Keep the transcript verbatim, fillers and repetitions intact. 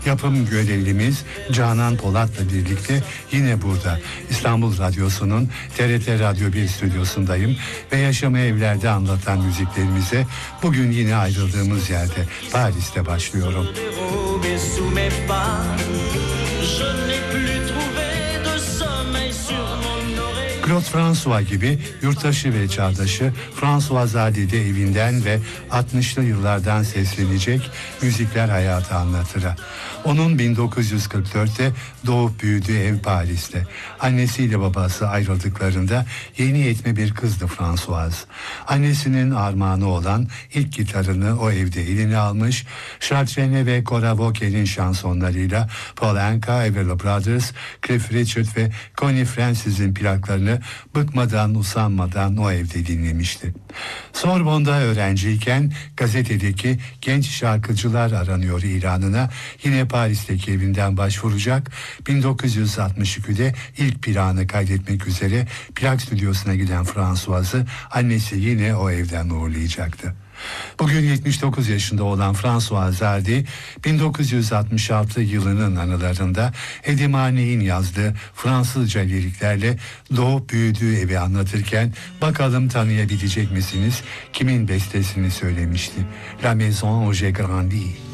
Yapım görevlimiz Canan Polat'la birlikte yine burada İstanbul Radyosu'nun T R T Radyo bir stüdyosundayım ve yaşamı evlerde anlatan müziklerimize bugün yine ayrıldığımız yerde Paris'te başlıyorum. Claude François gibi yurttaşı ve çağdaşı François-Zade'de evinden ve altmışlı yıllardan seslenecek müzikler hayatı anlatır. Onun bin dokuz yüz kırk dörtte doğup büyüdüğü ev Paris'te. Annesiyle babası ayrıldıklarında yeni yetme bir kızdı Françoise. Annesinin armağanı olan ilk gitarını o evde eline almış, Charles Trenet ve Cora Walker'in şansonlarıyla Paul Anka, Everly Brothers, Cliff Richard ve Connie Francis'in plaklarını bıkmadan usanmadan o evde dinlemişti. Sorbonne'da öğrenciyken gazetedeki genç şarkıcılar aranıyor ilanına yine Paris'teki evinden başvuracak, bin dokuz yüz altmış ikide ilk plağını kaydetmek üzere plak stüdyosuna giden Françoise'ı annesi yine o evden uğurlayacaktı. Bugün yetmiş dokuz yaşında olan François Zardy, bin dokuz yüz altmış altı yılının anılarında Eddie Marnay'in yazdığı Fransızca liriklerle doğup büyüdüğü evi anlatırken bakalım tanıyabilecek misiniz kimin bestesini söylemişti? La Maison où j'ai grandi.